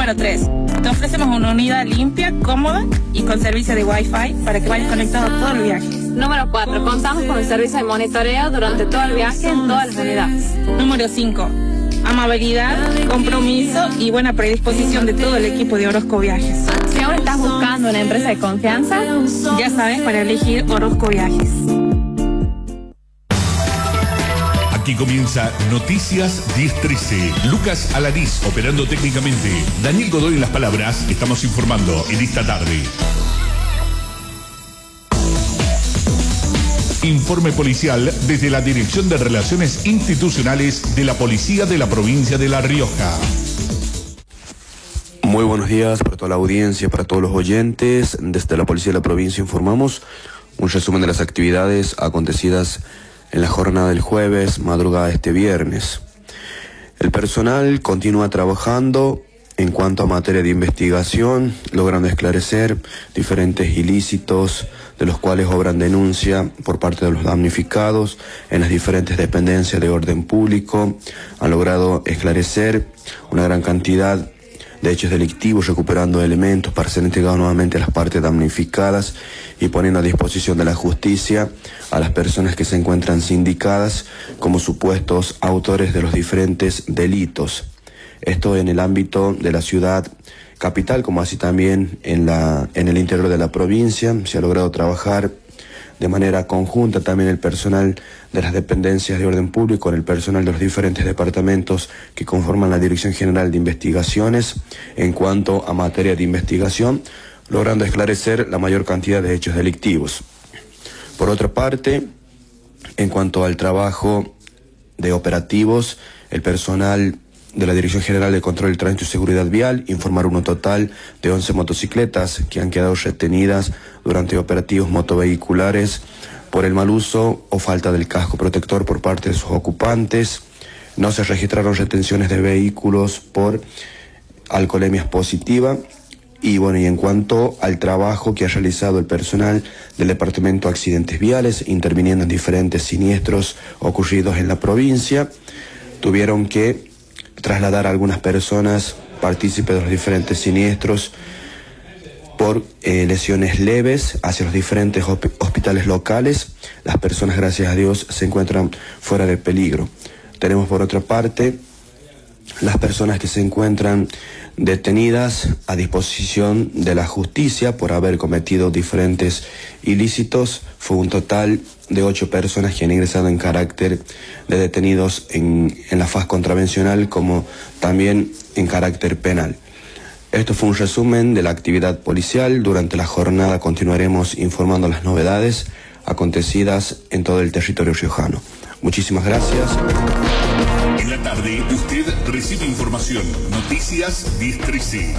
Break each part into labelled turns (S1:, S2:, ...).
S1: Número 3. Te ofrecemos una unidad limpia, cómoda y con servicio de Wi-Fi para que vayas conectado todo el viaje.
S2: Número 4. Contamos con el servicio de monitoreo durante todo el viaje en todas las unidades.
S1: Número 5. Amabilidad, compromiso y buena predisposición de todo el equipo de Orozco Viajes.
S2: Si ahora estás buscando una empresa de confianza,
S1: ya sabes para elegir Orozco Viajes.
S3: Aquí comienza Noticias 1013. Lucas Alanís operando técnicamente. Daniel Godoy en las palabras. Estamos informando en esta tarde. Informe policial desde la Dirección de Relaciones Institucionales de la Policía de la Provincia de La Rioja.
S4: Muy buenos días para toda la audiencia, para todos los oyentes. Desde la Policía de la Provincia informamos un resumen de las actividades acontecidas en la jornada del jueves, madrugada de este viernes. El personal continúa trabajando en cuanto a materia de investigación, logrando esclarecer diferentes ilícitos de los cuales obran denuncia por parte de los damnificados en las diferentes dependencias de orden público. Han logrado esclarecer una gran cantidad de hechos delictivos, recuperando elementos para ser entregados nuevamente a las partes damnificadas y poniendo a disposición de la justicia a las personas que se encuentran sindicadas como supuestos autores de los diferentes delitos. Esto en el ámbito de la ciudad capital, como así también en el interior de la provincia. Se ha logrado trabajar de manera conjunta también el personal de las dependencias de orden público, el personal de los diferentes departamentos que conforman la Dirección General de Investigaciones en cuanto a materia de investigación, logrando esclarecer la mayor cantidad de hechos delictivos. Por otra parte, en cuanto al trabajo de operativos, el personal de la Dirección General de Control del Tránsito y Seguridad Vial informaron un total de 11 motocicletas que han quedado retenidas durante operativos motovehiculares por el mal uso o falta del casco protector por parte de sus ocupantes. No se registraron retenciones de vehículos por alcoholemia positiva. Y en cuanto al trabajo que ha realizado el personal del Departamento de Accidentes Viales, interviniendo en diferentes siniestros ocurridos en la provincia, tuvieron que trasladar a algunas personas partícipes de los diferentes siniestros por lesiones leves hacia los diferentes hospitales locales. Las personas, gracias a Dios, se encuentran fuera de peligro. Tenemos por otra parte las personas que se encuentran detenidas a disposición de la justicia por haber cometido diferentes ilícitos. Fue un total de 8 personas que han ingresado en carácter de detenidos en la faz contravencional como también en carácter penal. Esto fue un resumen de la actividad policial. Durante la jornada continuaremos informando las novedades acontecidas en todo el territorio riojano. Muchísimas gracias.
S3: En la tarde usted recibe información. Noticias 1013.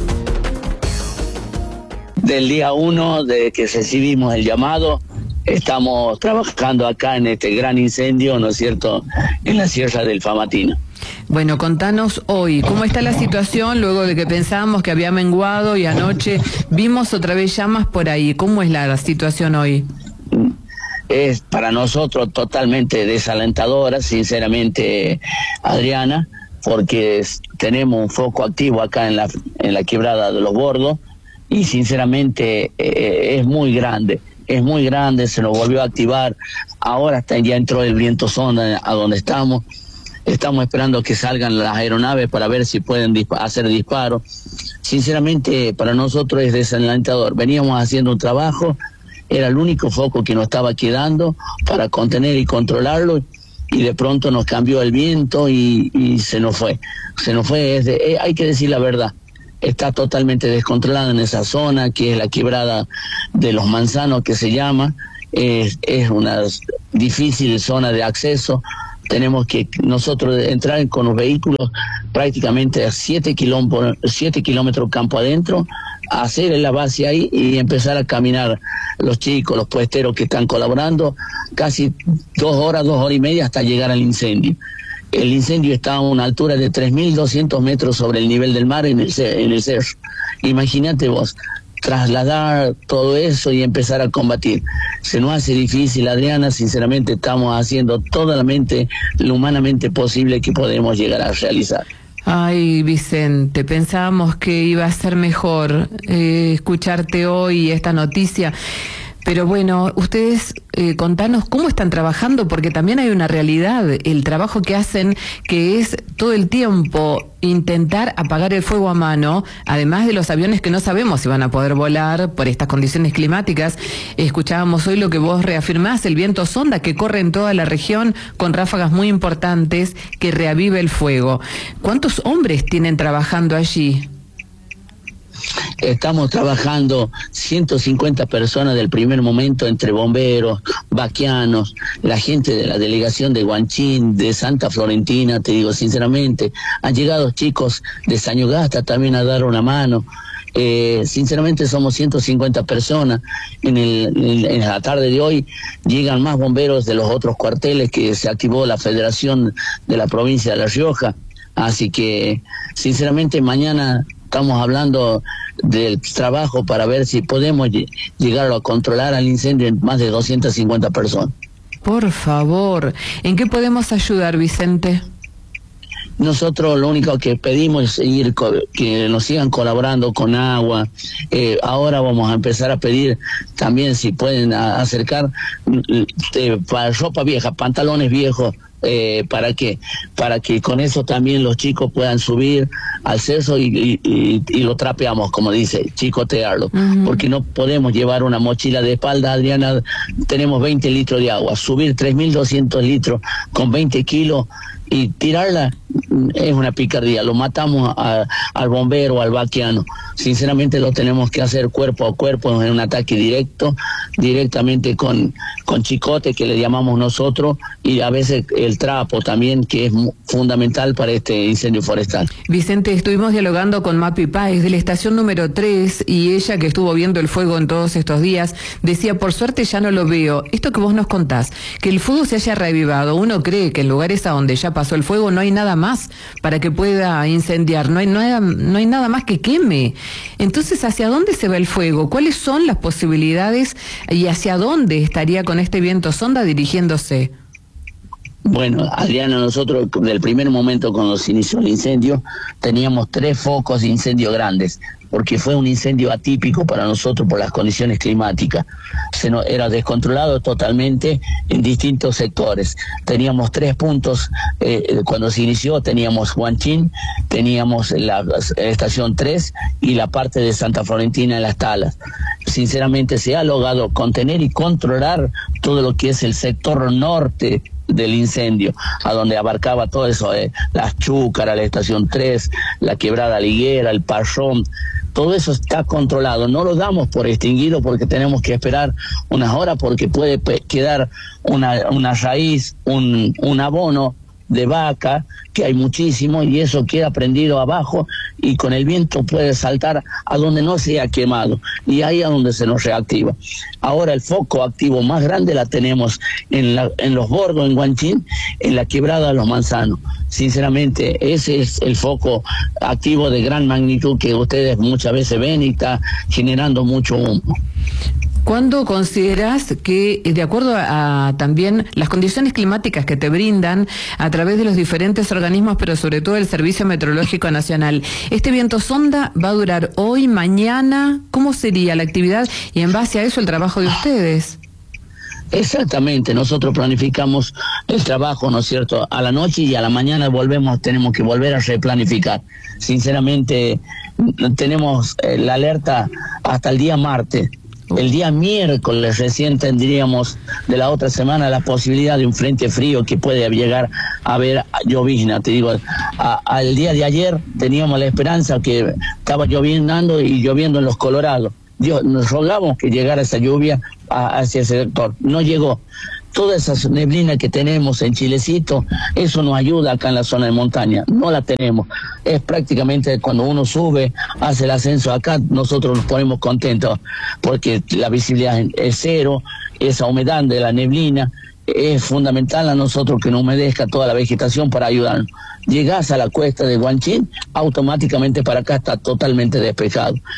S5: Del día 1 de que recibimos el llamado, estamos trabajando acá en este gran incendio, ¿no es cierto?, en la Sierra del Famatina.
S6: Bueno, contanos hoy, ¿cómo está la situación luego de que pensábamos que había menguado y anoche vimos otra vez llamas por ahí? ¿Cómo es la situación hoy?
S5: Es para nosotros totalmente desalentadora, sinceramente, Adriana, porque tenemos un foco activo acá en la quebrada de los Bordos y sinceramente es muy grande, se nos volvió a activar. Ahora ya entró el viento sonda a donde estamos esperando que salgan las aeronaves para ver si pueden hacer disparos. Sinceramente para nosotros es desalentador. Veníamos haciendo un trabajo, era el único foco que nos estaba quedando para contener y controlarlo, y de pronto nos cambió el viento y se nos fue. Hay que decir la verdad, está totalmente descontrolada en esa zona, que es la quebrada de los Manzanos, que se llama. Es una difícil zona de acceso. Tenemos que nosotros entrar con los vehículos prácticamente a 7 kilómetros campo adentro, hacer la base ahí y empezar a caminar los chicos, los puesteros que están colaborando, casi 2 horas y media hasta llegar al incendio. El incendio está a una altura de 3.200 metros sobre el nivel del mar en el cerro. Imagínate vos, trasladar todo eso y empezar a combatir. Se nos hace difícil, Adriana, sinceramente estamos haciendo lo humanamente posible que podemos llegar a realizar.
S6: Ay, Vicente, pensábamos que iba a ser mejor escucharte hoy esta noticia. Pero bueno, ustedes contanos cómo están trabajando, porque también hay una realidad, el trabajo que hacen, que es todo el tiempo intentar apagar el fuego a mano, además de los aviones que no sabemos si van a poder volar por estas condiciones climáticas. Escuchábamos hoy lo que vos reafirmás, el viento sonda que corre en toda la región con ráfagas muy importantes que reaviva el fuego. ¿Cuántos hombres tienen trabajando allí?
S5: Estamos trabajando 150 personas del primer momento, entre bomberos, vaquianos, la gente de la delegación de Guanchín, de Santa Florentina, te digo sinceramente, han llegado chicos de Sañugasta también a dar una mano. Sinceramente somos 150 personas. En la tarde de hoy llegan más bomberos de los otros cuarteles que se activó la Federación de la provincia de La Rioja, así que sinceramente mañana estamos hablando del trabajo para ver si podemos llegar a controlar al incendio en más de 250 personas.
S6: Por favor, ¿en qué podemos ayudar, Vicente?
S5: Nosotros lo único que pedimos es que nos sigan colaborando con agua. Ahora vamos a empezar a pedir también si pueden acercar ropa vieja, pantalones viejos, para que con eso también los chicos puedan subir al cerro y lo trapeamos, como dice, chicotearlo, porque no podemos llevar una mochila de espalda, Adriana. Tenemos 20 litros de agua, subir 3.200 litros con 20 kilos y tirarla es una picardía. Lo matamos al bombero, al vaquiano. Sinceramente lo tenemos que hacer cuerpo a cuerpo en un ataque directamente con chicote, que le llamamos nosotros, y a veces el trapo también, que es fundamental para este incendio forestal.
S6: Vicente, estuvimos dialogando con Mapi Páez de la estación número 3 y ella, que estuvo viendo el fuego en todos estos días, decía: por suerte ya no lo veo. Esto que vos nos contás, que el fuego se haya reavivado, uno cree que en lugares a donde ya pasó el fuego no hay nada más para que pueda incendiar, no hay nada más que queme. Entonces, ¿hacia dónde se va el fuego? ¿Cuáles son las posibilidades y hacia dónde estaría con este viento sonda dirigiéndose?
S5: Bueno, Adriana, nosotros del primer momento cuando se inició el incendio teníamos 3 focos de incendio grandes, porque fue un incendio atípico para nosotros por las condiciones climáticas. Era descontrolado totalmente en distintos sectores. Teníamos 3 puntos, cuando se inició teníamos Guanchín, teníamos la estación 3 y la parte de Santa Florentina en Las Talas. Sinceramente se ha logrado contener y controlar todo lo que es el sector norte del incendio, a donde abarcaba todo eso, las Chúcaras, la estación 3, la quebrada Liguera, el Parrón. Todo eso está controlado. No lo damos por extinguido porque tenemos que esperar unas horas, porque puede quedar una raíz, un abono de vaca, que hay muchísimo, y eso queda prendido abajo y con el viento puede saltar a donde no se ha quemado, y ahí es donde se nos reactiva. Ahora el foco activo más grande la tenemos en los bordos, en Guanchín, en la quebrada de los Manzanos. Sinceramente ese es el foco activo de gran magnitud que ustedes muchas veces ven y está generando mucho humo.
S6: ¿Cuándo considerás que, de acuerdo a también las condiciones climáticas que te brindan a través de los diferentes organismos, pero sobre todo el Servicio Meteorológico Nacional, este viento sonda va a durar hoy, mañana? ¿Cómo sería la actividad y en base a eso el trabajo de ustedes?
S5: Exactamente, nosotros planificamos el trabajo, ¿no es cierto?, a la noche, y a la mañana tenemos que volver a replanificar. Sinceramente tenemos la alerta hasta el día martes. El día miércoles recién tendríamos de la otra semana la posibilidad de un frente frío que puede llegar a haber llovizna. Te digo, al día de ayer teníamos la esperanza que estaba lloviendo y lloviendo en los Colorados. Nos rogamos que llegara esa lluvia hacia ese sector. No llegó. Toda esa neblina que tenemos en Chilecito, eso nos ayuda acá en la zona de montaña. No la tenemos. Es prácticamente cuando uno sube, hace el ascenso acá, nosotros nos ponemos contentos porque la visibilidad es cero, esa humedad de la neblina es fundamental a nosotros que no humedezca toda la vegetación para ayudarnos. Llegás a la cuesta de Guanchín, automáticamente para acá está totalmente despejado.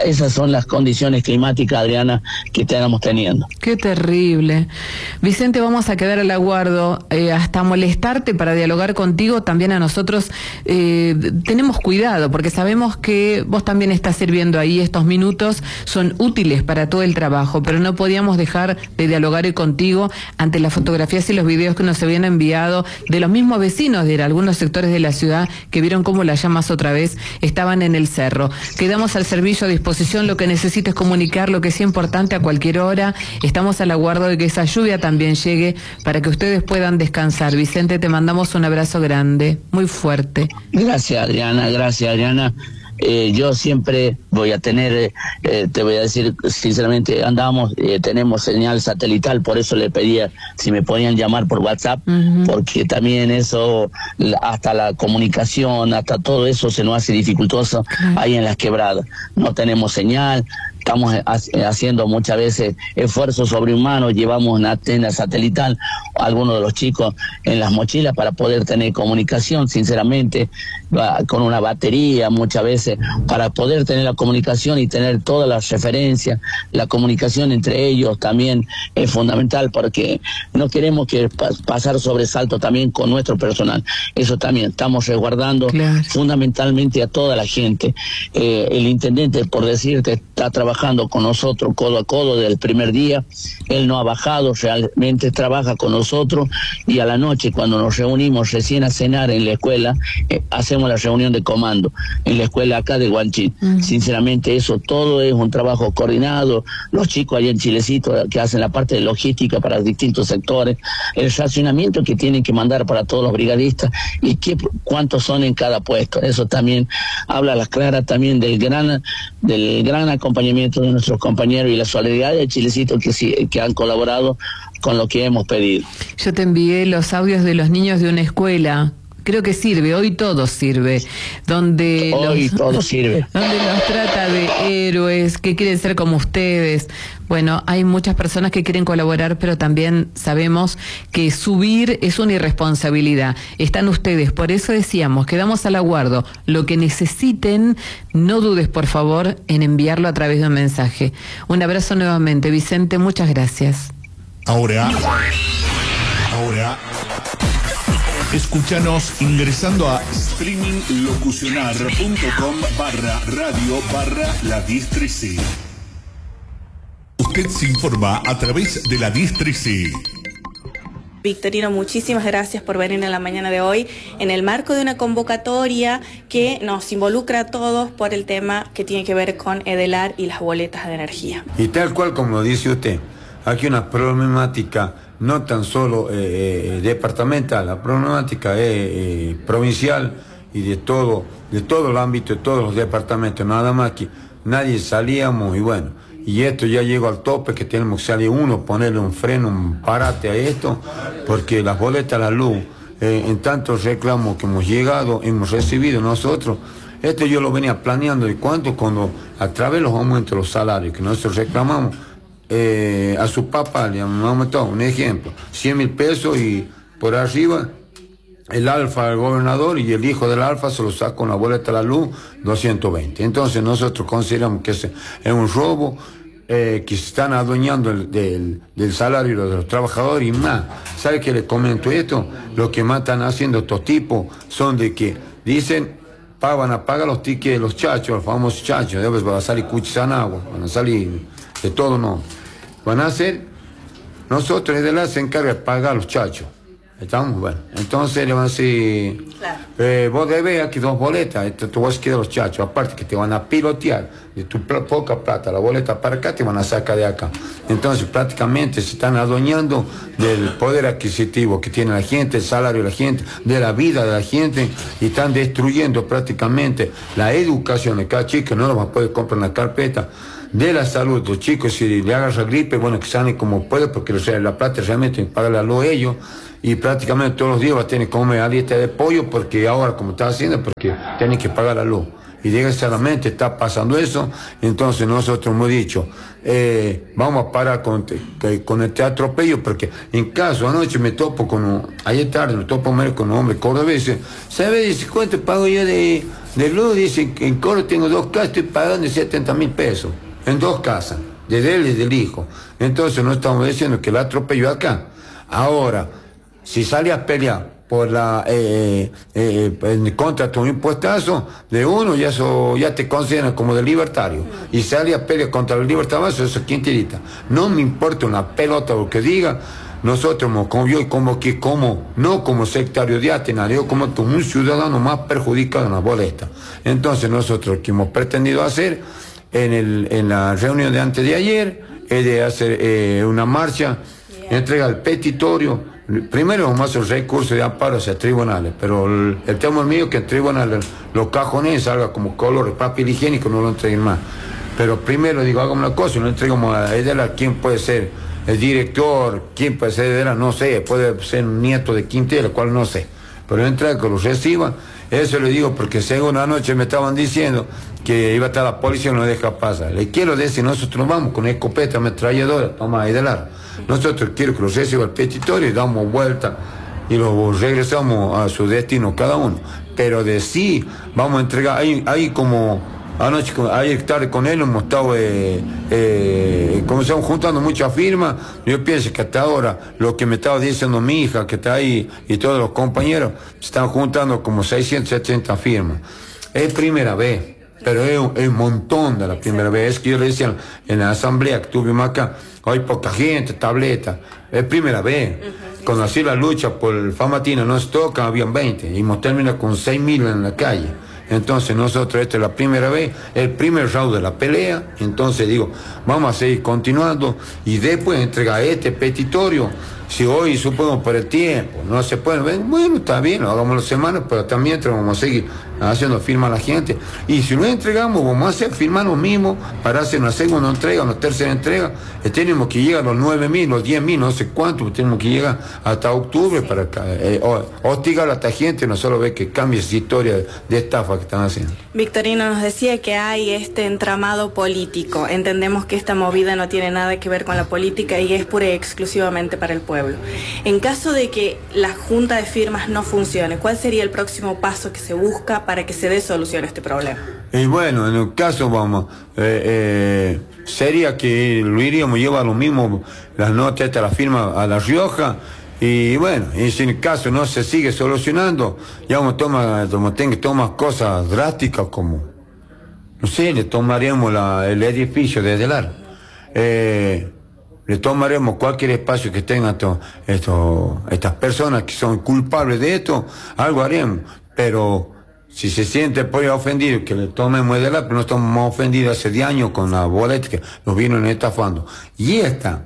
S5: esas son las condiciones climáticas, Adriana, que estamos teniendo.
S6: Qué terrible. Vicente, vamos a quedar al aguardo, hasta molestarte para dialogar contigo. También a nosotros tenemos cuidado, porque sabemos que vos también estás sirviendo ahí. Estos minutos son útiles para todo el trabajo, pero no podíamos dejar de dialogar hoy contigo ante las fotografías y los videos que nos habían enviado de los mismos vecinos de algunos sectores de la ciudad que vieron cómo las llamas otra vez estaban en el cerro. Quedamos al servicio, a disposición, lo que necesites comunicar, lo que sea importante a cualquier hora. Estamos al aguardo de que esa lluvia también llegue para que ustedes puedan descansar. Vicente, te mandamos un abrazo grande, muy fuerte.
S5: Gracias, Adriana, gracias, Adriana. Yo siempre voy a tener, te voy a decir sinceramente, tenemos señal satelital, por eso le pedía si me podían llamar por WhatsApp, porque también eso, hasta la comunicación, hasta todo eso se nos hace dificultoso ahí en las quebradas. No tenemos señal. Estamos haciendo muchas veces esfuerzos sobrehumanos, llevamos una antena satelital a algunos de los chicos en las mochilas para poder tener comunicación, sinceramente, con una batería muchas veces, para poder tener la comunicación y tener todas las referencias. La comunicación entre ellos también es fundamental, porque no queremos que pasar sobresalto también con nuestro personal. Eso también estamos resguardando fundamentalmente a toda la gente. El intendente, por decirte, está trabajando con nosotros codo a codo desde el primer día. Él no ha bajado, realmente trabaja con nosotros, y a la noche cuando nos reunimos recién a cenar en la escuela, hacemos la reunión de comando en la escuela acá de Guanchín. Sinceramente eso todo es un trabajo coordinado. Los chicos allá en Chilecito que hacen la parte de logística para distintos sectores, el racionamiento que tienen que mandar para todos los brigadistas y cuántos son en cada puesto. Eso también habla a las claras también del gran acompañamiento de nuestros compañeros y la solidaridad de Chilecito que han colaborado con lo que hemos pedido.
S6: Yo te envié los audios de los niños de una escuela. Creo que sirve, hoy todo sirve, donde
S5: todo sirve,
S6: donde los trata de héroes, que quieren ser como ustedes. Bueno, hay muchas personas que quieren colaborar, pero también sabemos que subir es una irresponsabilidad. Están ustedes, por eso decíamos, quedamos al aguardo. Lo que necesiten, no dudes, por favor, en enviarlo a través de un mensaje. Un abrazo nuevamente, Vicente, muchas gracias.
S3: Ahora, escúchanos ingresando a streaminglocucionar.com/radio/la 1013. Usted se informa a través de la 1013.
S1: Victorino, muchísimas gracias por venir en la mañana de hoy en el marco de una convocatoria que nos involucra a todos por el tema que tiene que ver con Edelar y las boletas de energía.
S7: Y tal cual como lo dice usted, aquí una problemática no tan solo departamental, la problemática es provincial y de todo el ámbito de todos los departamentos, nada más que nadie salíamos y bueno. Y esto ya llegó al tope que tenemos que salir ponerle un freno, un parate a esto, porque las boletas, la luz, en tantos reclamos que hemos recibido nosotros, esto yo lo venía planeando de cuánto cuando a través de los aumentos de los salarios que nosotros reclamamos, a su papá le hemos aumentado, un ejemplo, 100.000 pesos y por arriba el alfa, el gobernador, y el hijo del alfa se lo saca con la boleta a la luz, 220. Entonces nosotros consideramos que es un robo, que se están adueñando del salario de los trabajadores y más. ¿Sabe qué les comento esto? Lo que más están haciendo estos tipos son de que dicen, van a pagar los tickets de los chachos, los famosos chachos, después van a salir cuchizanagua, van a salir de todo, no. Van a hacer, nosotros desde la se encarga de pagar los chachos. ¿Estamos? Bueno, entonces le van a decir, vos debes aquí 2 boletas, tú vas a quedar los chachos, aparte que te van a pilotear de tu poca plata, la boleta para acá, te van a sacar de acá. Entonces prácticamente se están adueñando del poder adquisitivo que tiene la gente, el salario de la gente, de la vida de la gente, y están destruyendo prácticamente la educación de cada chico. No lo va a poder comprar una carpeta de la salud. Los chicos, si le agarra gripe, bueno, que sane como puede, porque la plata realmente paga la luz ellos, y prácticamente todos los días va a tener que comer a dieta de pollo, porque ahora como está haciendo, porque tienen que pagar la luz. Y desgraciadamente está pasando eso. Entonces nosotros hemos dicho, vamos a parar con este atropello, porque en caso, anoche ayer tarde me topo con un hombre cordobés, ¿sabe? Dice, ¿cuánto pago yo de de luz, dice que en Coro tengo 2 casas, estoy pagando 70.000 pesos, en 2 casas, de él y del hijo. Entonces no estamos diciendo que la atropelló acá. Ahora, si sale a pelear por en contra de un impuestazo de uno, ya te consideran como de libertario. Y sale a pelear contra el libertario, eso es quintirita. No me importa una pelota lo que diga. Nosotros, como yo, no como sectario de Atenas, yo como un ciudadano más perjudicado en la boleta. Entonces nosotros lo que hemos pretendido hacer en la reunión de antes de ayer es de hacer una marcha, entrega el petitorio. Primero vamos a hacer recursos de amparo hacia tribunales, pero el tema mío es que en tribunales los cajones salga como color de papel higiénico, no lo entreguen más. Pero primero digo, hagamos una cosa, no entregamos a Edela, quién puede ser el director, quién puede ser Edela, no sé, puede ser un nieto de Quintero, cual no sé. Pero entrega que los reciban, eso le digo porque según anoche me estaban diciendo que iba a estar la policía y no deja pasar. Le quiero decir, nosotros vamos con escopeta, ametralladora, toma Edelar. Nosotros quiero que los reciba el petitorio y damos vuelta y los regresamos a su destino cada uno. Pero de sí, vamos a entregar, ahí como anoche, ayer tarde con él hemos estado, como estamos juntando muchas firmas, yo pienso que hasta ahora lo que me estaba diciendo mi hija, que está ahí, y todos los compañeros, están juntando como 670 firmas. Es primera vez, pero es un montón de la primera vez. Es que yo le decía en la asamblea que tuvimos acá, hay poca gente, tableta, es primera vez. Cuando hacía la lucha por el Famatina nos toca, habían 20, y hemos terminado con 6.000 en la calle. Entonces nosotros, esta es la primera vez, el primer round de la pelea. Entonces digo, vamos a seguir continuando y después entregar este petitorio. Si hoy supongo por el tiempo no se puede, bueno, está bien, lo hagamos las semanas, pero también vamos a seguir haciendo firma a la gente. Y si lo entregamos, vamos a hacer firmar lo mismo para hacer una segunda entrega, una tercera entrega. Tenemos que llegar a los 9.000, los 10.000, no sé cuánto, tenemos que llegar hasta octubre para hostigar a esta gente, no solo ver que cambie esa historia de estafa que están haciendo.
S1: Victorino nos decía que hay este entramado político. Entendemos que esta movida no tiene nada que ver con la política y es pura y exclusivamente para el pueblo. En caso de que la junta de firmas no funcione, ¿cuál sería el próximo paso que se busca para que se dé solución a este problema?
S7: Y bueno, en el caso sería que lo iríamos llevar lo mismo, las notas de la firma a La Rioja. Y bueno, y si en el caso no se sigue solucionando, ya vamos a tomar cosas drásticas como, no sé, le tomaríamos el edificio de Edelar. Le tomaremos cualquier espacio que tengan estas personas que son culpables de esto, algo haremos. Pero si se siente por ofendido que le tomemos Edelar, pero no estamos ofendidos hace 10 años con la boleta que nos vino estafando. Y esta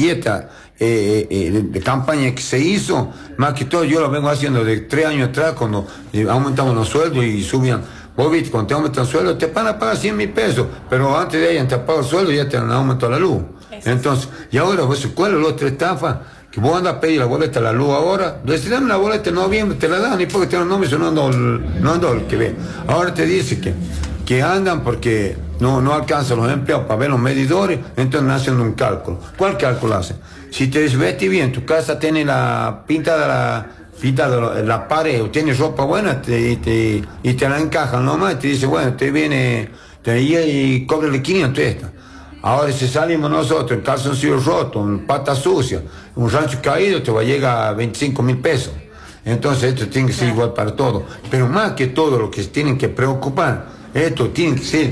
S7: campaña que se hizo, más que todo yo lo vengo haciendo de 3 años atrás, cuando aumentamos los sueldos y subían. Vos viste, cuando te aumentan el sueldo, te van a pagar 100.000 pesos, pero antes de ahí te pagan el sueldo y ya te han aumentado la luz. Entonces, y ahora, ¿cuál es la otra estafa? Que vos andas a pedir la boleta a la luz ahora, entonces dame la boleta en noviembre, te la dan, y porque te dan nombre, no ando el que ve. Ahora te dice que andan porque no alcanzan los empleados para ver los medidores, entonces hacen un cálculo. ¿Cuál cálculo hacen? Si te vestís bien, tu casa tiene la pintada la pared, o tiene ropa buena, y te la encajan nomás, y te dice, bueno, te viene, y cóbrale 500 esta. Ahora si salimos nosotros en calzoncillo roto, en pata sucia, un rancho caído, te va a llegar a 25.000 pesos. Entonces esto tiene que ser igual para todos. Pero más que todo lo que se tienen que preocupar, esto tiene que ser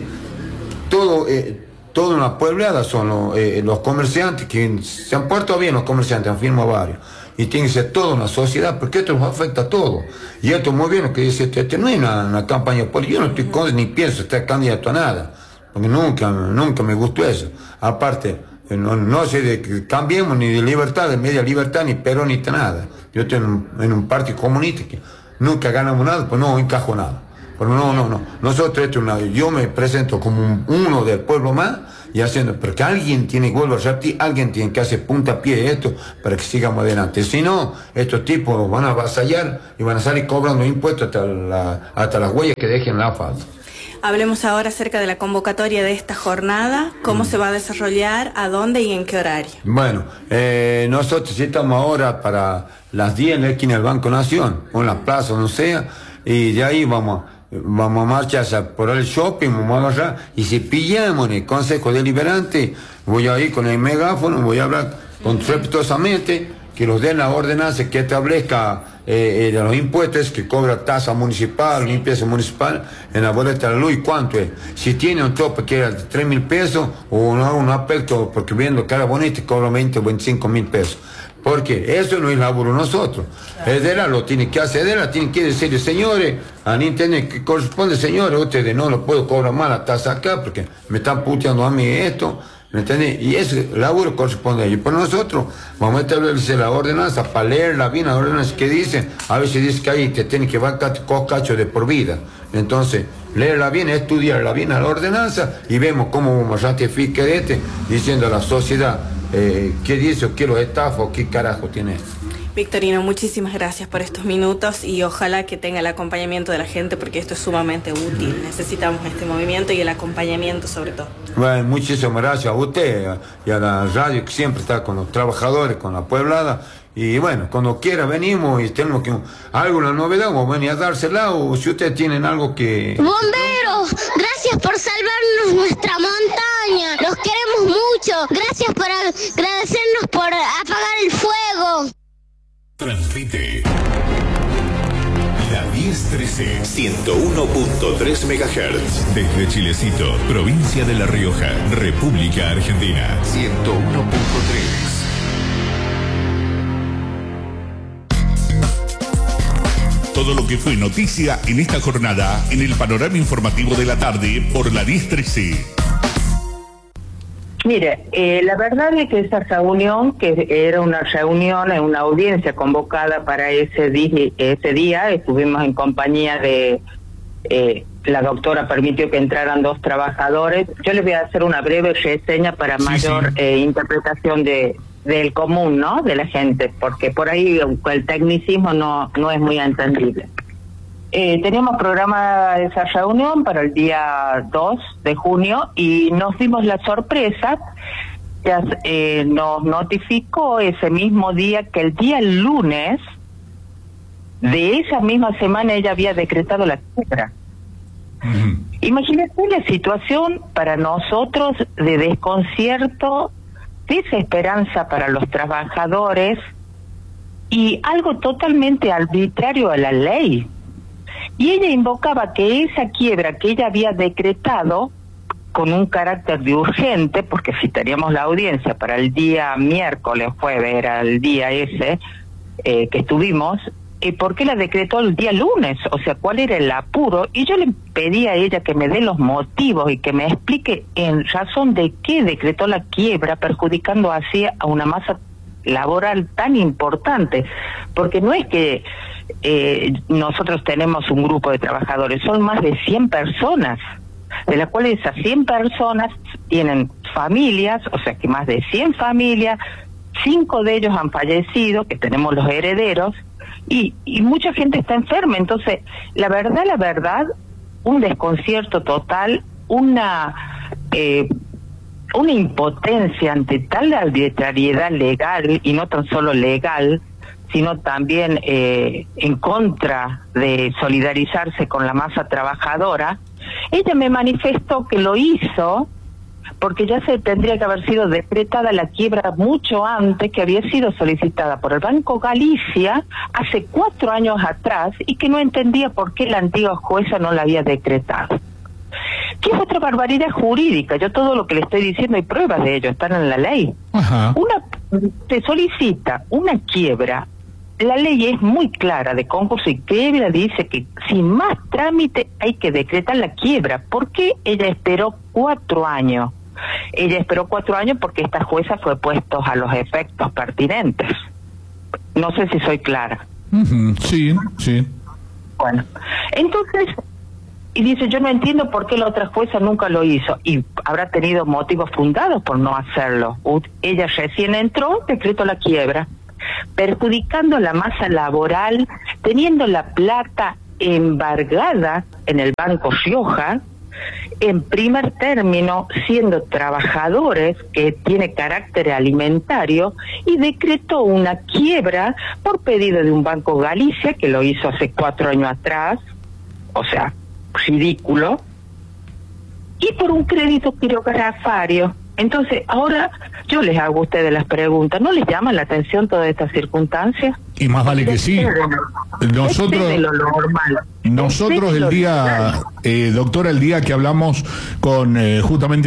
S7: toda una puebleada, son los comerciantes, que se han puesto bien los comerciantes, han firmado varios. Y tiene que ser toda una sociedad, porque esto nos afecta a todos. Y esto es muy bien lo que dice, no es una campaña política, yo no estoy ni pienso estar candidato a nada. Porque nunca me gustó eso. Aparte, no sé de que cambiemos ni de libertad, de media libertad, ni peronista, nada. Yo estoy en un partido comunista que nunca ganamos nada, pues no encajo nada. Pero no. Nosotros, yo me presento como uno del pueblo más, y haciendo, pero que alguien tiene que volver a repetir, alguien tiene que hacer puntapié de esto para que sigamos adelante. Si no, estos tipos van a avasallar y van a salir cobrando impuestos hasta las huellas que dejen la asfalto.
S1: Hablemos ahora acerca de la convocatoria de esta jornada, cómo se va a desarrollar, a dónde y en qué horario. Bueno,
S7: nosotros estamos ahora para las 10 en la esquina del Banco Nación, o en la plaza, o no sea, y de ahí vamos vamos a marchar por el shopping, vamos a agarrar, y si pillamos en el Consejo Deliberante, voy a ir con el megáfono, voy a hablar estrepitosamente, que los den la ordenanza que establezca los impuestos que cobra tasa municipal, limpieza municipal, en la boleta de la luz, ¿cuánto es? Si tiene un tope que era de 3.000 pesos, o un aspecto, porque viendo cara bonita, cobra 20 o 25.000 pesos. Porque eso no es laburo de nosotros. Edela lo tiene que hacer, Edela tiene que decirle, señores, a Nintendo que corresponde, señores, ustedes no lo puedo cobrar más la tasa acá, porque me están puteando a mí esto. ¿Me entiendes? Y ese laburo corresponde a ellos. Pero nosotros vamos a establecer la ordenanza para leerla bien, la ordenanza que dice. A veces dice que ahí te tiene que vacar coscacho de por vida. Entonces, leerla bien, estudiarla bien a la ordenanza y vemos cómo ratifica diciendo a la sociedad qué dice o qué lo estafa o qué carajo tiene.
S1: Victorino, muchísimas gracias por estos minutos y ojalá que tenga el acompañamiento de la gente porque esto es sumamente útil. Necesitamos este movimiento y el acompañamiento sobre todo.
S7: Bueno, muchísimas gracias a usted y a la radio que siempre está con los trabajadores, con la pueblada. Y bueno, cuando quiera venimos y tenemos que alguna novedad o venir a dársela o si ustedes tienen algo que...
S8: ¡Bomberos! Gracias por salvarnos nuestra montaña. Los queremos mucho. Gracias por agradecernos por apagar el fuego.
S3: Transmite la 1013 101.3 MHz desde Chilecito, provincia de La Rioja, República Argentina. 101.3. Todo lo que fue noticia en esta jornada en el panorama informativo de la tarde por la 1013.
S9: Mire, la verdad es que esa reunión, que era una reunión, una audiencia convocada para ese día, estuvimos en compañía de, la doctora permitió que entraran 2 trabajadores. Yo les voy a hacer una breve reseña para mayor interpretación del común, ¿no?, de la gente, porque por ahí el tecnicismo no es muy entendible. Teníamos programada esa reunión para el día 2 de junio y nos dimos la sorpresa, nos notificó ese mismo día que el día lunes de esa misma semana ella había decretado la quiebra. Imagínense la situación para nosotros de desconcierto, desesperanza para los trabajadores y algo totalmente arbitrario a la ley. Y ella invocaba que esa quiebra que ella había decretado con un carácter de urgente, porque si teníamos la audiencia para el día miércoles, jueves, era el día ese que estuvimos, ¿por qué la decretó el día lunes? O sea, ¿cuál era el apuro? Y yo le pedí a ella que me dé los motivos y que me explique en razón de qué decretó la quiebra, perjudicando así a una masa laboral tan importante, porque no es que nosotros tenemos un grupo de trabajadores, son más de 100 personas, de las cuales esas 100 personas tienen familias, o sea que más de 100 familias, 5 de ellos han fallecido, que tenemos los herederos, y mucha gente está enferma. Entonces, la verdad, un desconcierto total, una impotencia ante tal arbitrariedad legal, y no tan solo legal, sino también en contra de solidarizarse con la masa trabajadora. Ella me manifestó que lo hizo porque ya se tendría que haber sido decretada la quiebra mucho antes, que había sido solicitada por el Banco Galicia hace 4 años atrás y que no entendía por qué la antigua jueza no la había decretado. ¿Qué es otra barbaridad jurídica? Yo todo lo que le estoy diciendo hay pruebas de ello, están en la ley. Se solicita una quiebra. La ley es muy clara de concurso y quiebra, dice que sin más trámite hay que decretar la quiebra. ¿Por qué ella esperó 4 años? Ella esperó 4 años porque esta jueza fue puesta a los efectos pertinentes. No sé si soy clara.
S3: Sí.
S9: Bueno, entonces, y dice, yo no entiendo por qué la otra jueza nunca lo hizo, y habrá tenido motivos fundados por no hacerlo. Ella recién entró, decretó la quiebra, perjudicando la masa laboral, teniendo la plata embargada en el Banco Rioja, en primer término siendo trabajadores que tiene carácter alimentario, y decretó una quiebra por pedido de un Banco Galicia que lo hizo hace 4 años atrás. O sea, ridículo, y por un crédito quirografario. Entonces, ahora yo les hago a ustedes las preguntas. ¿No les llaman la atención todas estas circunstancias?
S3: Y más vale que sí. Nosotros el día, doctora, el día que hablamos con justamente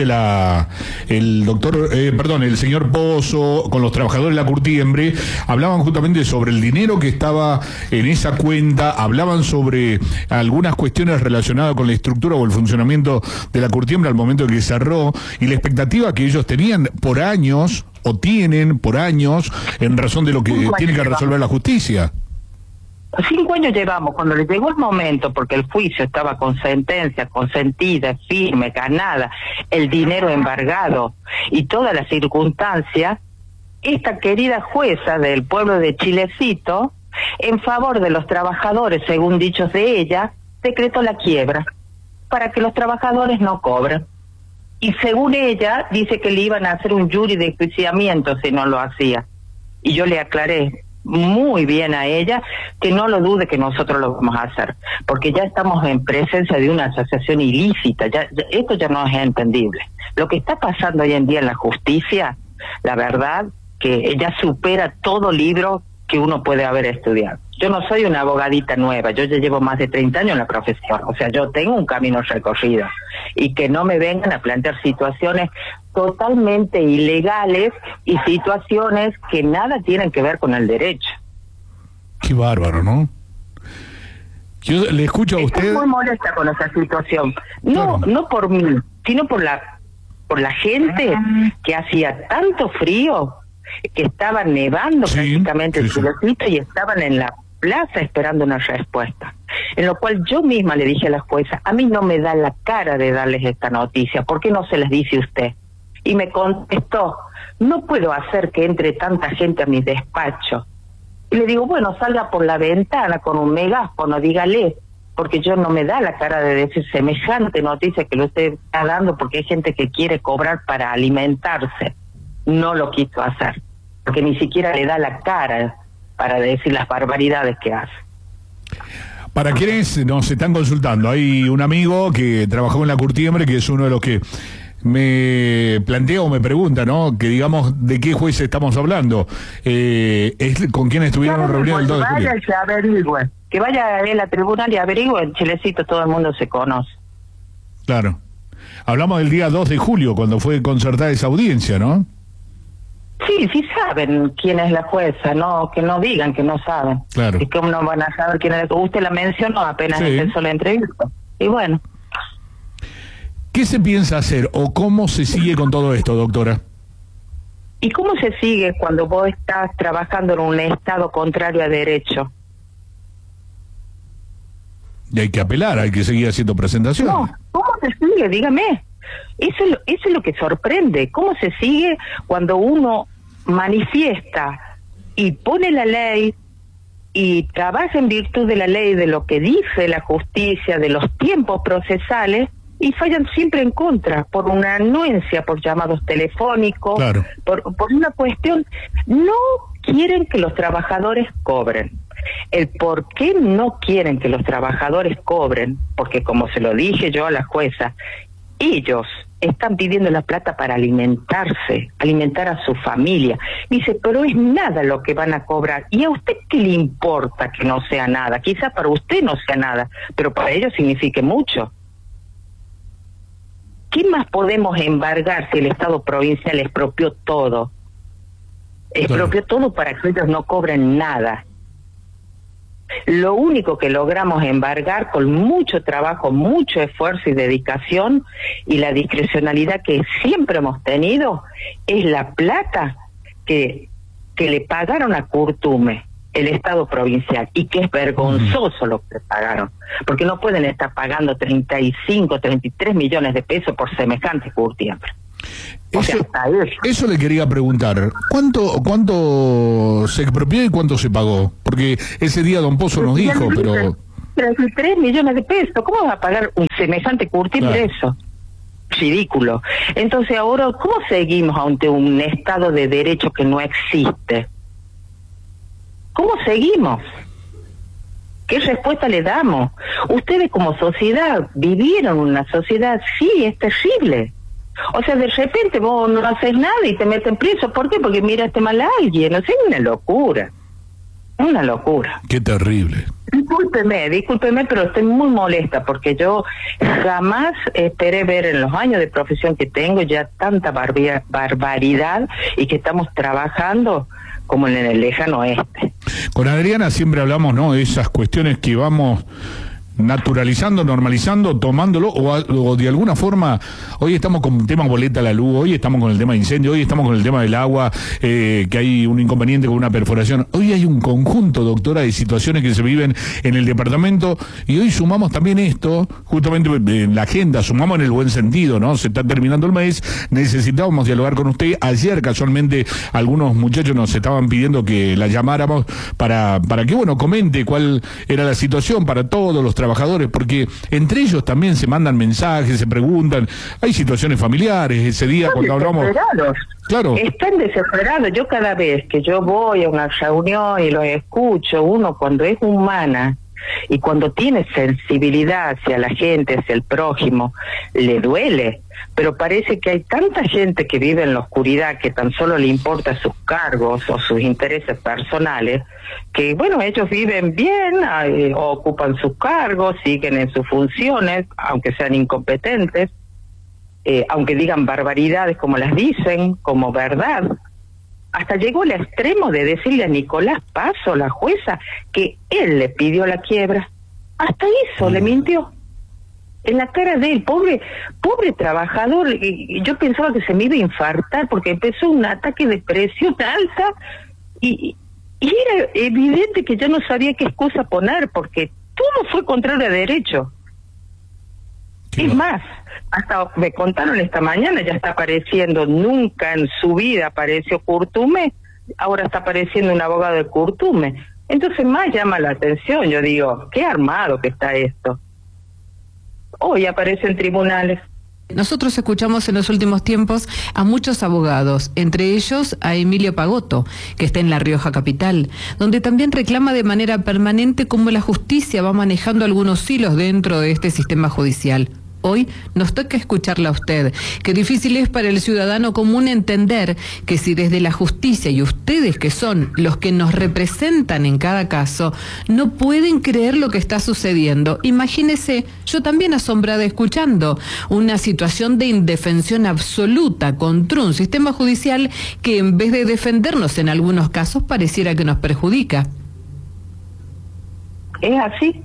S3: el señor Pozo, con los trabajadores de la Curtiembre, hablaban justamente sobre el dinero que estaba en esa cuenta, hablaban sobre algunas cuestiones relacionadas con la estructura o el funcionamiento de la Curtiembre al momento en que cerró, y la expectativa que ellos tenían por años, o tienen por años, en razón de lo que tiene que resolver la justicia.
S9: 5 años llevamos, cuando les llegó el momento, porque el juicio estaba con sentencia, consentida, firme, ganada, el dinero embargado y todas las circunstancias, esta querida jueza del pueblo de Chilecito, en favor de los trabajadores, según dichos de ella, decretó la quiebra, para que los trabajadores no cobren. Y según ella, dice que le iban a hacer un jury de enjuiciamiento si no lo hacía. Y yo le aclaré muy bien a ella que no lo dude que nosotros lo vamos a hacer, porque ya estamos en presencia de una asociación ilícita, esto ya no es entendible. Lo que está pasando hoy en día en la justicia, la verdad, que ella supera todo libro que uno puede haber estudiado. Yo no soy una abogadita nueva, yo ya llevo más de 30 años en la profesión, o sea, yo tengo un camino recorrido, y que no me vengan a plantear situaciones totalmente ilegales y situaciones que nada tienen que ver con el derecho.
S3: Qué bárbaro, ¿no? Yo le escucho a usted...
S9: Estoy muy molesta con esa situación, no por mí, sino por la gente que hacía tanto frío, que estaba nevando prácticamente el Chilecito y estaban en la plaza esperando una respuesta. En lo cual yo misma le dije a la jueza, a mí no me da la cara de darles esta noticia, ¿por qué no se las dice usted? Y me contestó, no puedo hacer que entre tanta gente a mi despacho. Y le digo, bueno, salga por la ventana con un megáfono, dígale, porque yo no me da la cara de decir semejante noticia que lo usted está dando, porque hay gente que quiere cobrar para alimentarse. No lo quiso hacer, porque ni siquiera le da la cara para decir las barbaridades que hace.
S3: Para quienes nos están consultando, hay un amigo que trabajó en la Curtiembre, que es uno de los que me plantea o me pregunta, ¿no? Que digamos, ¿de qué juez estamos hablando? ¿Es con quién estuvieron reunidos el 2 de julio?
S9: Que vaya a él a tribunal y averigüe. En Chilecito todo el mundo se conoce.
S3: Claro. Hablamos del día 2 de julio, cuando fue concertada esa audiencia, ¿no?
S9: Sí saben quién es la jueza, no que no digan que no saben.
S3: Claro.
S9: Y que no van a saber quién es. Usted la mencionó apenas empezó la entrevista. Y bueno.
S3: ¿Qué se piensa hacer o cómo se sigue con todo esto, doctora?
S9: ¿Y cómo se sigue cuando vos estás trabajando en un estado contrario a derecho?
S3: Y hay que apelar, hay que seguir haciendo presentaciones.
S9: No, ¿cómo se sigue? Dígame. Eso es lo que sorprende. ¿Cómo se sigue cuando uno manifiesta y pone la ley y trabaja en virtud de la ley, de lo que dice la justicia, de los tiempos procesales, y fallan siempre en contra, por una anuencia, por llamados telefónicos,
S3: claro,
S9: por una cuestión? No quieren que los trabajadores cobren. El por qué no quieren que los trabajadores cobren, porque como se lo dije yo a la jueza, ellos están pidiendo la plata para alimentarse, alimentar a su familia. Dice, pero es nada lo que van a cobrar. ¿Y a usted qué le importa que no sea nada? Quizás para usted no sea nada, pero para ellos signifique mucho. ¿Qué más podemos embargar si el Estado provincial expropió todo? Expropió todo para que ellos no cobren nada. Lo único que logramos embargar con mucho trabajo, mucho esfuerzo y dedicación, y la discrecionalidad que siempre hemos tenido, es la plata que le pagaron a Curtume, el Estado provincial, y que es vergonzoso lo que pagaron, porque no pueden estar pagando 35, 33 millones de pesos por semejante Curtiembre.
S3: Eso le quería preguntar, ¿cuánto se expropió y cuánto se pagó? Porque ese día don Pozo nos dijo, pero...
S9: 33 millones de pesos, ¿cómo va a pagar un semejante Curtiembre eso? Ridículo. Entonces ahora, ¿cómo seguimos ante un Estado de Derecho que no existe? ¿Cómo seguimos? ¿Qué respuesta le damos? Ustedes como sociedad vivieron una sociedad, sí, es terrible. O sea, de repente vos no haces nada y te meten preso. ¿Por qué? Porque miraste mal a alguien. O sea, es una locura. Es una locura.
S3: Qué terrible.
S9: Discúlpeme, pero estoy muy molesta porque yo jamás esperé ver en los años de profesión que tengo ya tanta barbaridad y que estamos trabajando como en el lejano oeste.
S3: Con Adriana siempre hablamos, ¿no?, de esas cuestiones que vamos naturalizando, normalizando, tomándolo, o de alguna forma, hoy estamos con el tema boleta a la luz, hoy estamos con el tema de incendio, hoy estamos con el tema del agua, que hay un inconveniente con una perforación, hoy hay un conjunto, doctora, de situaciones que se viven en el departamento, y hoy sumamos también esto, justamente en la agenda, sumamos en el buen sentido, ¿no? Se está terminando el mes, necesitábamos dialogar con usted. Ayer casualmente algunos muchachos nos estaban pidiendo que la llamáramos para que, bueno, comente cuál era la situación para todos los trabajadores, porque entre ellos también se mandan mensajes, se preguntan, hay situaciones familiares, ese día cuando hablamos... Claro.
S9: Están desesperados. Yo cada vez que yo voy a una reunión y los escucho, uno cuando es humana y cuando tiene sensibilidad hacia la gente, hacia el prójimo, le duele. Pero parece que hay tanta gente que vive en la oscuridad que tan solo le importa sus cargos o sus intereses personales, que bueno, ellos viven bien, ocupan sus cargos, siguen en sus funciones, aunque sean incompetentes, aunque digan barbaridades como las dicen, como verdad. Hasta llegó al extremo de decirle a Nicolás Paso, la jueza, que él le pidió la quiebra. Hasta eso le mintió. En la cara de él, pobre trabajador. Y yo pensaba que se me iba a infartar porque empezó un ataque de presión alta y era evidente que yo no sabía qué excusa poner porque todo fue contrario a derecho. Es más, hasta me contaron esta mañana, ya está apareciendo, nunca en su vida apareció Curtume, ahora está apareciendo un abogado de Curtume. Entonces más llama la atención, yo digo, qué armado que está esto. Hoy aparece en tribunales.
S6: Nosotros escuchamos en los últimos tiempos a muchos abogados, entre ellos a Emilio Pagotto, que está en La Rioja capital, donde también reclama de manera permanente cómo la justicia va manejando algunos hilos dentro de este sistema judicial. Hoy nos toca escucharla a usted. Qué difícil es para el ciudadano común entender que si desde la justicia y ustedes, que son los que nos representan en cada caso, no pueden creer lo que está sucediendo. Imagínese, yo también asombrada escuchando una situación de indefensión absoluta contra un sistema judicial que en vez de defendernos en algunos casos pareciera que nos perjudica.
S9: Es así.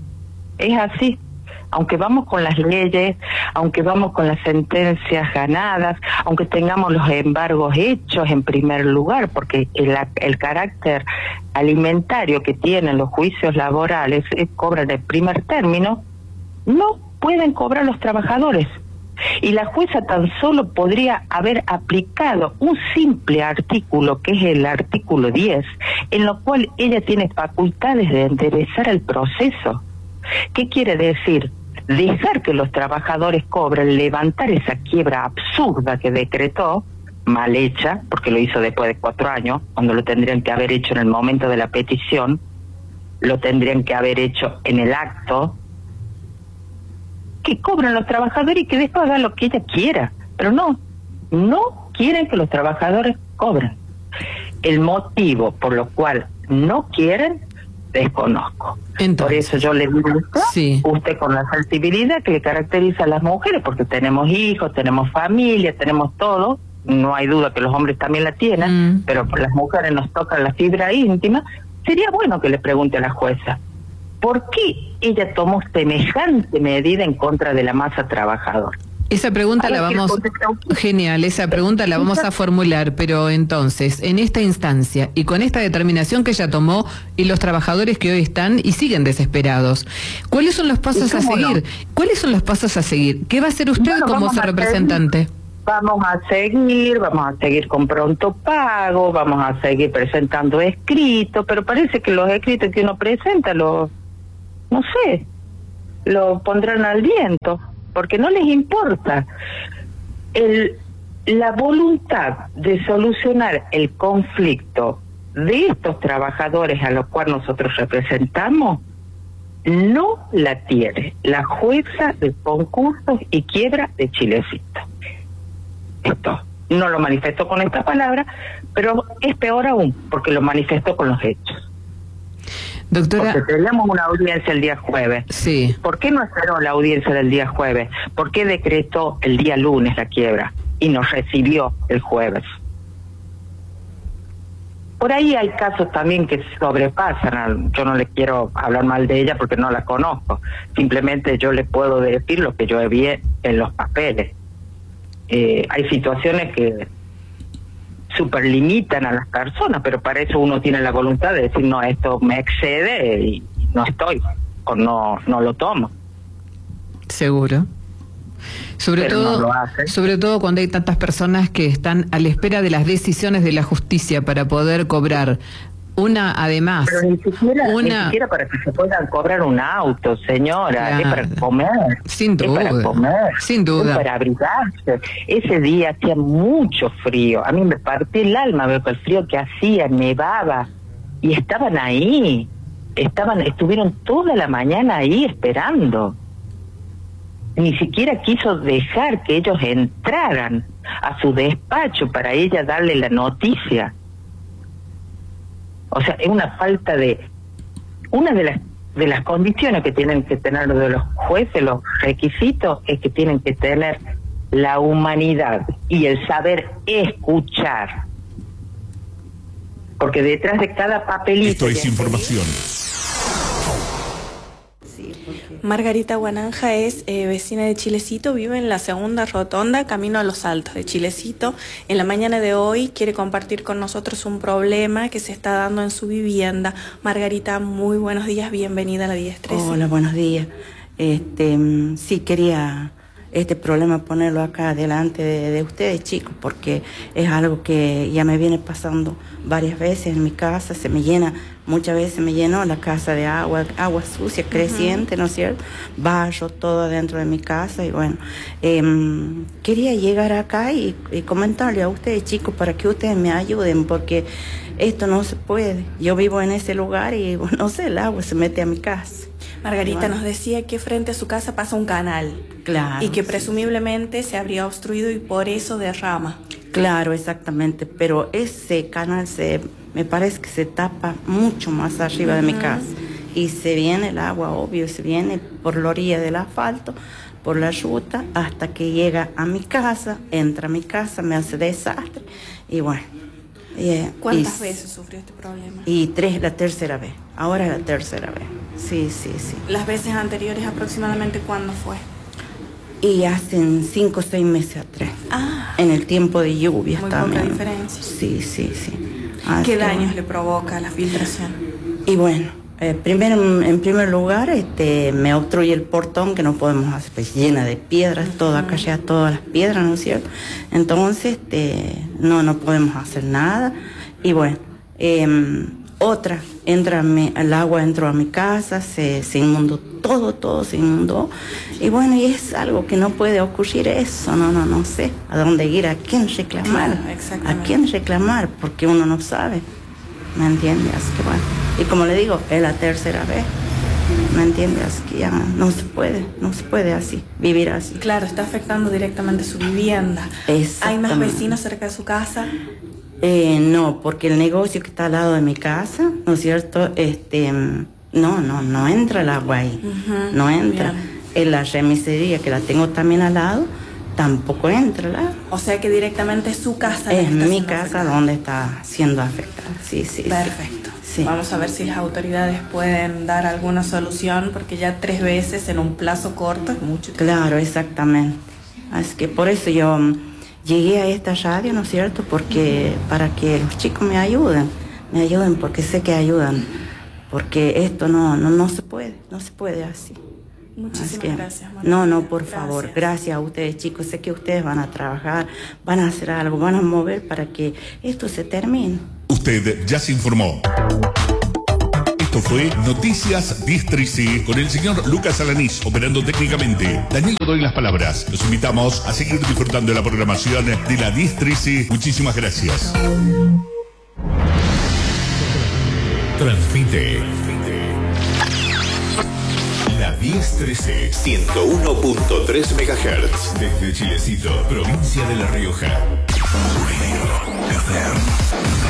S9: Aunque vamos con las leyes, aunque vamos con las sentencias ganadas, aunque tengamos los embargos hechos en primer lugar, porque el carácter alimentario que tienen los juicios laborales cobran el primer término, no pueden cobrar los trabajadores. Y la jueza tan solo podría haber aplicado un simple artículo, que es el artículo 10, en lo cual ella tiene facultades de enderezar el proceso. ¿Qué quiere decir? Dejar que los trabajadores cobren, levantar esa quiebra absurda que decretó, mal hecha, porque lo hizo después de 4 años, cuando lo tendrían que haber hecho en el momento de la petición, lo tendrían que haber hecho en el acto, que cobren los trabajadores y que después hagan lo que ella quiera, pero no quieren que los trabajadores cobren. El motivo por lo cual no quieren, desconozco. Entonces, por eso yo le digo usted con la sensibilidad que le caracteriza a las mujeres, porque tenemos hijos, tenemos familia, tenemos todo, no hay duda que los hombres también la tienen, pero por las mujeres nos toca la fibra íntima. Sería bueno que le pregunte a la jueza, ¿por qué ella tomó semejante medida en contra de la masa trabajadora?
S6: Esa pregunta la vamos... Genial, esa pregunta la vamos a formular, pero entonces, en esta instancia y con esta determinación que ella tomó y los trabajadores que hoy están y siguen desesperados, ¿cuáles son los pasos a seguir? ¿Cuáles son los pasos a seguir? ¿Qué va a hacer usted como su representante?
S9: Vamos a seguir con pronto pago, vamos a seguir presentando escritos, pero parece que los escritos que uno presenta lo pondrán al viento, porque no les importa. La voluntad de solucionar el conflicto de estos trabajadores a los cuales nosotros representamos no la tiene la jueza de concursos y quiebra de Chilecito. Esto no lo manifestó con esta palabra, pero es peor aún, porque lo manifestó con los hechos.
S6: Doctora,
S9: porque teníamos una audiencia el día jueves.
S6: Sí.
S9: ¿Por qué no esperó la audiencia del día jueves? ¿Por qué decretó el día lunes la quiebra y nos recibió el jueves? Por ahí hay casos también que sobrepasan. Yo no le quiero hablar mal de ella porque no la conozco. Simplemente yo le puedo decir lo que yo vi en los papeles. Hay situaciones que superlimitan a las personas, pero para eso uno tiene la voluntad de decir, no, esto me excede y no estoy, o no lo tomo.
S6: Seguro. Sobre todo cuando hay tantas personas que están a la espera de las decisiones de la justicia para poder cobrar una, además.
S9: Pero ni siquiera para que se puedan cobrar un auto, señora. Claro. Es para comer.
S6: Sin duda.
S9: Es para comer.
S6: Sin duda.
S9: Es para abrigarse. Ese día hacía mucho frío. A mí me partí el alma ver el frío que hacía, nevaba. Y estaban ahí. Estuvieron toda la mañana ahí esperando. Ni siquiera quiso dejar que ellos entraran a su despacho para ella darle la noticia. O sea, es una falta de... Una de las condiciones que tienen que tener de los jueces, los requisitos, es que tienen que tener la humanidad y el saber escuchar. Porque detrás de cada papelito...
S3: Esto es información.
S1: Margarita Guananja es vecina de Chilecito, vive en la segunda rotonda, camino a Los Altos de Chilecito. En la mañana de hoy quiere compartir con nosotros un problema que se está dando en su vivienda. Margarita, muy buenos días, bienvenida a la 1013.
S10: Hola, buenos días. Sí, quería este problema ponerlo acá delante de ustedes, chicos, porque es algo que ya me viene pasando varias veces en mi casa. Muchas veces me llenó la casa de agua sucia, creciente, ¿no es cierto? Barro todo dentro de mi casa y bueno, quería llegar acá y comentarle a ustedes, chicos, para que ustedes me ayuden, porque esto no se puede. Yo vivo en ese lugar y no sé, el agua se mete a mi casa.
S1: Margarita, bueno, nos decía que frente a su casa pasa un canal.
S10: Claro.
S1: Y que presumiblemente se habría obstruido y por eso derrama.
S10: Claro, exactamente, pero ese canal me parece que se tapa mucho más arriba de mi casa y se viene el agua, obvio, se viene por la orilla del asfalto, por la ruta, hasta que llega a mi casa, entra a mi casa, me hace desastre y bueno.
S1: ¿Cuántas veces sufrió este problema?
S10: La tercera vez, ahora es la tercera vez, sí.
S1: ¿Las veces anteriores aproximadamente cuándo fue?
S10: Y hacen 5 o 6 meses atrás, en el tiempo de lluvia también.
S1: Muy poca diferencia.
S10: Sí.
S1: ¿Qué daños le provoca la filtración?
S10: Y bueno, en primer lugar, me obstruye el portón, que no podemos hacer, pues, llena de piedras, todo acá ya todas las piedras, ¿no es cierto? Entonces, no podemos hacer nada. Y bueno, otra, el agua entró a mi casa, se inundó todo se inundó. Y bueno, y es algo que no puede ocurrir eso, no sé a dónde ir, a quién reclamar, porque uno no sabe, ¿me entiendes? Así que bueno, y como le digo, es la tercera vez, ¿me entiendes? Así que ya no se puede así, vivir así.
S1: Claro, está afectando directamente su vivienda. ¿Hay más vecinos cerca de su casa?
S10: No, porque el negocio que está al lado de mi casa, ¿no es cierto? No entra el agua ahí, no entra. Bien. En la remisería, que la tengo también al lado, tampoco entra el agua.
S1: O sea que directamente es su casa.
S10: Es mi casa donde está siendo afectada, sí.
S1: Perfecto.
S10: Sí.
S1: Vamos a ver si las autoridades pueden dar alguna solución, porque ya 3 veces en un plazo corto es mucho tiempo.
S10: Claro, exactamente. Así que por eso yo llegué a esta radio, ¿no es cierto? Porque para que los chicos me ayuden porque sé que ayudan, porque esto no se puede así.
S1: Muchísimas gracias, Margarita.
S10: No, por favor, gracias a ustedes, chicos. Sé que ustedes van a trabajar, van a hacer algo, van a mover para que esto se termine.
S3: Usted ya se informó. Esto fue Noticias 1013 con el señor Lucas Alanís operando técnicamente. Daniel, doy las palabras. Los invitamos a seguir disfrutando de la programación de la 1013. Muchísimas gracias. Transmite
S11: 1013, 101.3 MHz. Desde Chilecito, provincia de La Rioja. Radio FM.